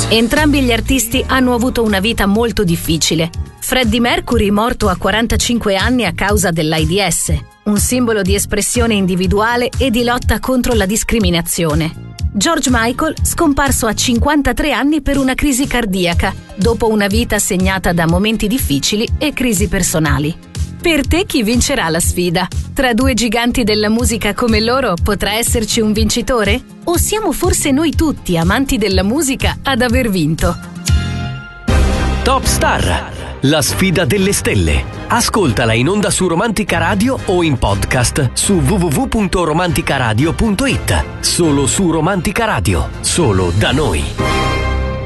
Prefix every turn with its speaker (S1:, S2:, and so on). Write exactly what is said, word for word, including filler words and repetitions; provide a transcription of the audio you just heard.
S1: Entrambi gli artisti hanno avuto una vita molto difficile. Freddie Mercury morto a quarantacinque anni a causa dell'AIDS, un simbolo di espressione individuale e di lotta contro la discriminazione. George Michael scomparso a cinquantatré anni per una crisi cardiaca, dopo una vita segnata da momenti difficili e crisi personali. Per te chi vincerà la sfida? Tra due giganti della musica come loro potrà esserci un vincitore? O siamo forse noi tutti, amanti della musica, ad aver vinto?
S2: Top Star, la sfida delle stelle. Ascoltala in onda su Romantica Radio o in podcast su w w w punto romanticaradio punto it. Solo su Romantica Radio, solo da noi.